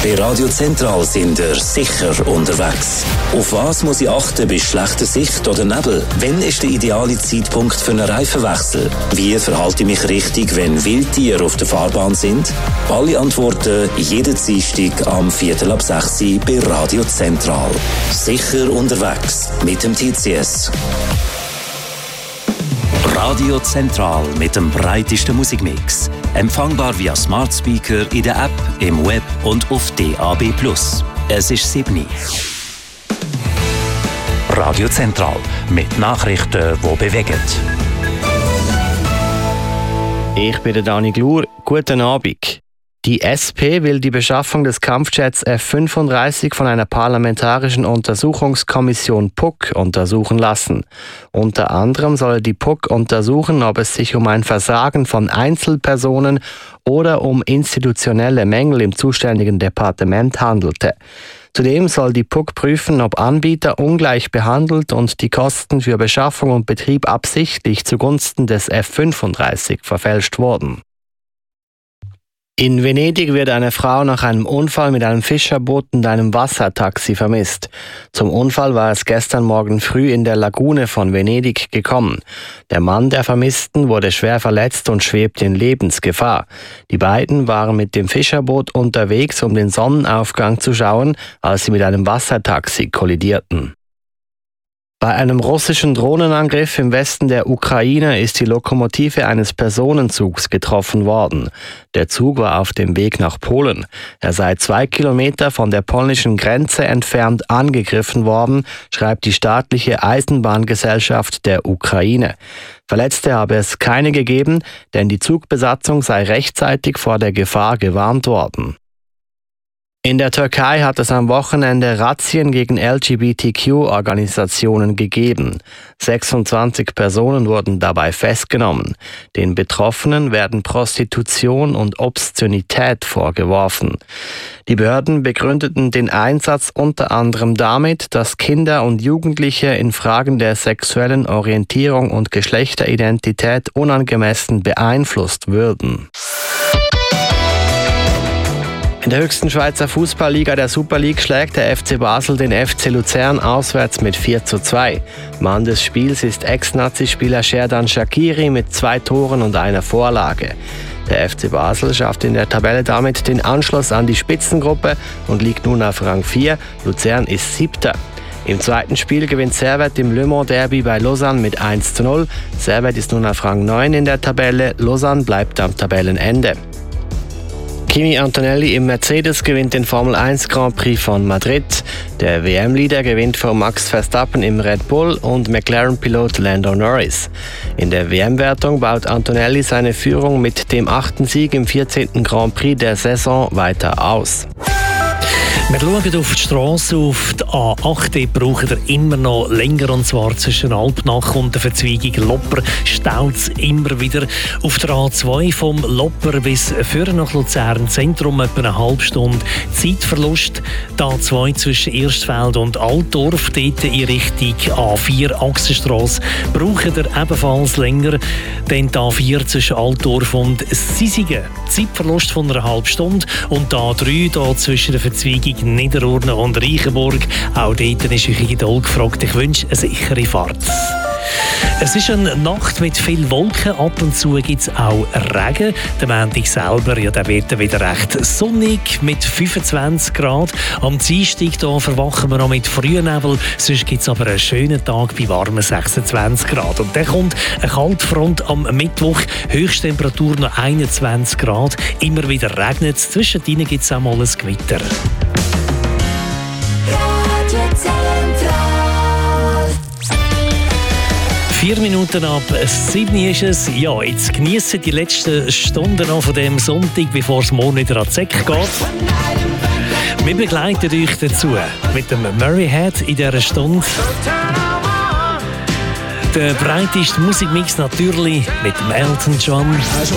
Bei Radio Zentral sind ihr sicher unterwegs. Auf was muss ich achten bei schlechter Sicht oder Nebel? Wann ist der ideale Zeitpunkt für einen Reifenwechsel? Wie verhalte ich mich richtig, wenn Wildtiere auf der Fahrbahn sind? Alle Antworten jeden Dienstag am 5:45 bei Radio Zentral. Sicher unterwegs mit dem TCS. Radio Zentral mit dem breitesten Musikmix. Empfangbar via Smart Speaker in der App, im Web und auf DAB+. Es ist 7. Radio Zentral mit Nachrichten, die bewegen. Ich bin der Dani Glur. Guten Abend. Die SP will die Beschaffung des Kampfjets F-35 von einer parlamentarischen Untersuchungskommission PUC untersuchen lassen. Unter anderem soll die PUC untersuchen, ob es sich um ein Versagen von Einzelpersonen oder um institutionelle Mängel im zuständigen Departement handelte. Zudem soll die PUC prüfen, ob Anbieter ungleich behandelt und die Kosten für Beschaffung und Betrieb absichtlich zugunsten des F-35 verfälscht wurden. In Venedig wird eine Frau nach einem Unfall mit einem Fischerboot und einem Wassertaxi vermisst. Zum Unfall war es gestern Morgen früh in der Lagune von Venedig gekommen. Der Mann der Vermissten wurde schwer verletzt und schwebt in Lebensgefahr. Die beiden waren mit dem Fischerboot unterwegs, um den Sonnenaufgang zu schauen, als sie mit einem Wassertaxi kollidierten. Bei einem russischen Drohnenangriff im Westen der Ukraine ist die Lokomotive eines Personenzugs getroffen worden. Der Zug war auf dem Weg nach Polen. Er sei 2 Kilometer von der polnischen Grenze entfernt angegriffen worden, schreibt die staatliche Eisenbahngesellschaft der Ukraine. Verletzte habe es keine gegeben, denn die Zugbesatzung sei rechtzeitig vor der Gefahr gewarnt worden. In der Türkei hat es am Wochenende Razzien gegen LGBTQ-Organisationen gegeben. 26 Personen wurden dabei festgenommen. Den Betroffenen werden Prostitution und Obszönität vorgeworfen. Die Behörden begründeten den Einsatz unter anderem damit, dass Kinder und Jugendliche in Fragen der sexuellen Orientierung und Geschlechteridentität unangemessen beeinflusst würden. In der höchsten Schweizer Fußballliga, der Super League, schlägt der FC Basel den FC Luzern auswärts mit 4:2. Mann des Spiels ist Ex-Nazi-Spieler Sherdan Shaqiri mit 2 Toren und einer Vorlage. Der FC Basel schafft in der Tabelle damit den Anschluss an die Spitzengruppe und liegt nun auf Rang 4. Luzern ist 7. Im zweiten Spiel gewinnt Servette im Le Mans Derby bei Lausanne mit 1:0. Servette ist nun auf Rang 9 in der Tabelle. Lausanne bleibt am Tabellenende. Kimi Antonelli im Mercedes gewinnt den Formel 1 Grand Prix von Madrid. Der WM-Leader gewinnt vor Max Verstappen im Red Bull und McLaren-Pilot Lando Norris. In der WM-Wertung baut Antonelli seine Führung mit dem 8. Sieg im 14. Grand Prix der Saison weiter aus. Wir schauen auf die Strasse, auf die A8, brauchen wir immer noch länger, und zwar zwischen Alpnach und der Verzweigung Lopper staut es immer wieder. Auf der A2 vom Lopper bis vorne nach Luzern Zentrum etwa eine halbe Stunde Zeitverlust. Die A2 zwischen Erstfeld und Altdorf, dort in Richtung A4 Achsenstrasse, brauchen wir ebenfalls länger, denn die A4 zwischen Altdorf und Sisigen, Zeitverlust von einer halben Stunde, und die A3 da zwischen der Verzweigung Niederurne und Reichenburg. Auch dort ist eure Geduld gefragt. Ich wünsche eine sichere Fahrt. Es ist eine Nacht mit viel Wolken. Ab und zu gibt es auch Regen. Der Montag selber, ja, der wird wieder recht sonnig mit 25 Grad. Am Dienstag da verwachen wir noch mit Frühnebel. Sonst gibt es aber einen schönen Tag bei warmen 26 Grad. Und dann kommt eine Kaltfront am Mittwoch. Höchsttemperatur noch 21 Grad. Immer wieder regnet es. Zwischendrin gibt es auch mal ein Gewitter. 4 Minuten ab 7 ist es. Ja, jetzt geniessen die letzten Stunden noch von diesem Sonntag, bevor es morgen wieder an die Säcke geht. Wir begleiten euch dazu mit dem Murray Head in dieser Stunde. Der breiteste Musikmix natürlich mit dem Elton John.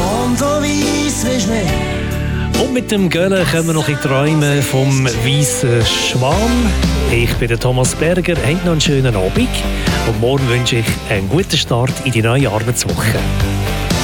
Und mit dem Göller können wir noch in die Träume vom weißen Schwan. Ich bin der Thomas Berger, habt noch einen schönen Abend und morgen wünsche ich einen guten Start in die neue Arbeitswoche.